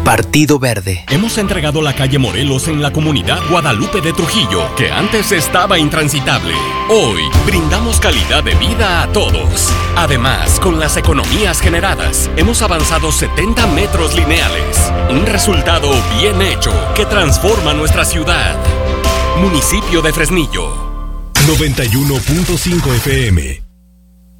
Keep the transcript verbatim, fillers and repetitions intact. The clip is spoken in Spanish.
Partido Verde. Hemos entregado la calle Morelos en la comunidad Guadalupe de Trujillo, que antes estaba intransitable. Hoy brindamos calidad de vida a todos. Además, con las economías generadas, hemos avanzado setenta metros lineales. Un resultado bien hecho que transforma nuestra ciudad. Municipio de Fresnillo. noventa y uno punto cinco F M.